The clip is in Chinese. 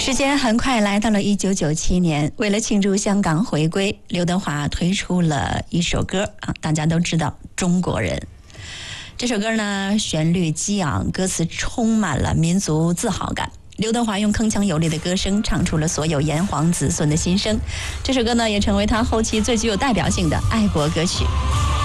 时间很快来到了1997年，为了庆祝香港回归，刘德华推出了一首歌啊，大家都知道《中国人》。这首歌呢，旋律激昂，歌词充满了民族自豪感。刘德华用铿锵有力的歌声唱出了所有炎黄子孙的心声。这首歌呢，也成为他后期最具有代表性的爱国歌曲。